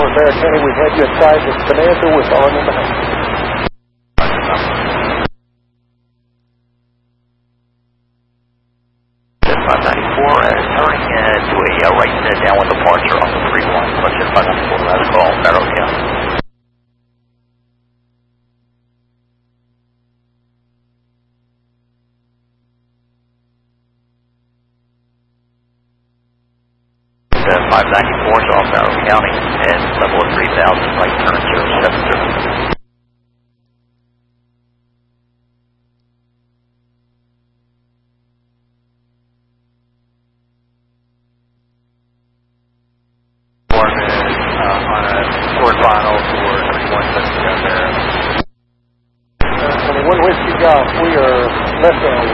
Bear County. We had you advised that Bonanza was on in the house. 594 and turning to a right downwind departure on the 31. Let's hit 594 last call, Barrow County. The 594 is off Barrow County and level of 3000, right turn 070. On a horizontal for 31 down there. One Whiskey Golf, we are less than a